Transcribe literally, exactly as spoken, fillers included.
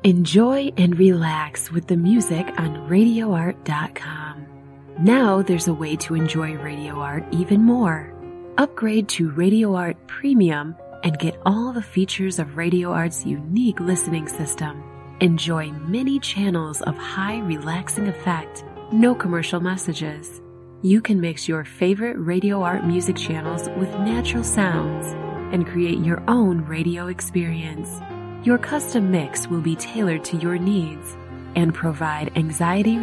Enjoy and relax with the music on radio art dot com. Now there's a way to enjoy Radio Art even more. Upgrade to Radio Art Premium and get all the features of Radio Art's unique listening system. Enjoy many channels of high relaxing effect, no commercial messages. You can mix your favorite Radio Art music channels with natural sounds and create your own radio experience. Your custom mix will be tailored to your needs and provide anxiety